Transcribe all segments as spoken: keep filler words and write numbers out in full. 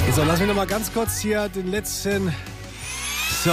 So, lass mich noch mal ganz kurz hier den letzten... So...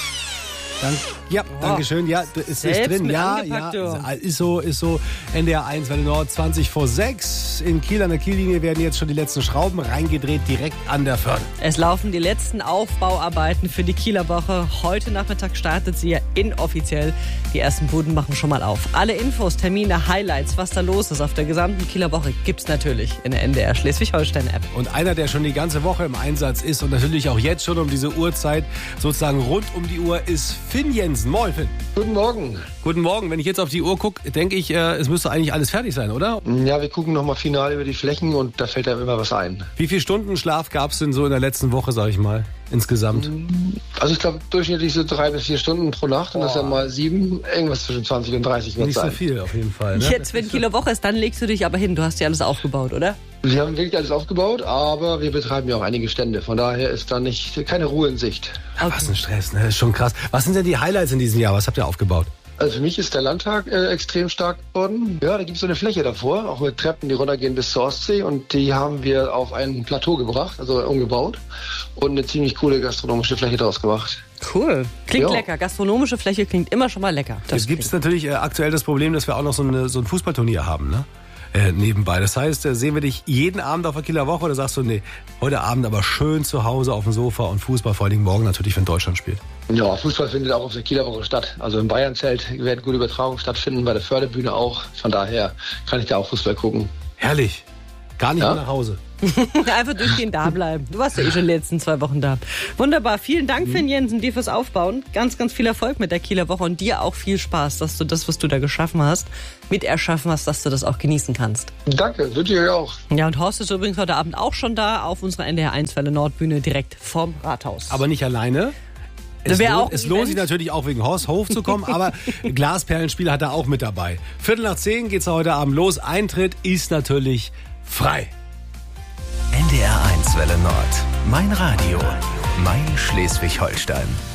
Dank, ja, oh, danke schön. Ja, ist, ist drin. Ja, ja, ist so, ist so. N D R eins, Welle Nord, zwanzig vor sechs. In Kiel an der Kiellinie werden jetzt schon die letzten Schrauben reingedreht, direkt an der Förde. Es laufen die letzten Aufbauarbeiten für die Kieler Woche. Heute Nachmittag startet sie ja inoffiziell. Die ersten Buden machen schon mal auf. Alle Infos, Termine, Highlights, was da los ist auf der gesamten Kieler Woche, gibt's natürlich in der N D R Schleswig-Holstein-App. Und einer, der schon die ganze Woche im Einsatz ist und natürlich auch jetzt schon um diese Uhrzeit sozusagen rund um die Uhr ist Finn Jensen. Moin, Finn. Guten Morgen. Guten Morgen. Wenn ich jetzt auf die Uhr gucke, denke ich, äh, es müsste eigentlich alles fertig sein, oder? Ja, wir gucken nochmal final über die Flächen und da fällt einem immer was ein. Wie viele Stunden Schlaf gab es denn so in der letzten Woche, sag ich mal, insgesamt? Also ich glaube durchschnittlich so drei bis vier Stunden pro Nacht und oh. das dann mal sieben, irgendwas zwischen zwanzig und dreißig wird Nicht sein. so viel auf jeden Fall. Ne? Jetzt, wenn Kieler Woche ist, dann legst du dich aber hin. Du hast ja alles aufgebaut, oder? Wir haben wirklich alles aufgebaut, aber wir betreiben ja auch einige Stände. Von daher ist da nicht keine Ruhe in Sicht. Okay. Was ein Stress, ne? Das ist schon krass. Was sind denn die Highlights in diesem Jahr? Was habt ihr aufgebaut? Also für mich ist der Landtag äh, extrem stark geworden. Ja, da gibt es so eine Fläche davor, auch mit Treppen, die runtergehen bis zur Ostsee. Und die haben wir auf ein Plateau gebracht, also umgebaut. Und eine ziemlich coole gastronomische Fläche draus gemacht. Cool. Klingt ja. lecker. Gastronomische Fläche klingt immer schon mal lecker. Es gibt natürlich äh, aktuell das Problem, dass wir auch noch so, eine, so ein Fußballturnier haben, ne? Äh, nebenbei. Das heißt, äh, sehen wir dich jeden Abend auf der Kieler Woche oder sagst du, nee, heute Abend aber schön zu Hause auf dem Sofa und Fußball, vor allem morgen natürlich, wenn Deutschland spielt? Ja, Fußball findet auch auf der Kieler Woche statt. Also im Bayernzelt werden gute Übertragungen stattfinden, bei der Förderbühne auch. Von daher kann ich da auch Fußball gucken. Herrlich. Gar nicht ja? mehr nach Hause. Einfach durchgehend da bleiben. Du warst ja eh schon die letzten zwei Wochen da. Wunderbar. Vielen Dank, Finn Jensen, dir fürs Aufbauen. Ganz, ganz viel Erfolg mit der Kieler Woche und dir auch viel Spaß, dass du das, was du da geschaffen hast, mit erschaffen hast, dass du das auch genießen kannst. Danke, wünsche ich euch auch. Ja, und Horst ist übrigens heute Abend auch schon da auf unserer N D R eins Welle Nordbühne direkt vorm Rathaus. Aber nicht alleine. Es, lohnt, es lohnt sich natürlich auch wegen Horst Hof zu kommen, aber Glasperlenspiel hat er auch mit dabei. Viertel nach zehn geht's heute Abend los. Eintritt ist natürlich frei. N D R eins Welle Nord. Mein Radio. Mein Schleswig-Holstein.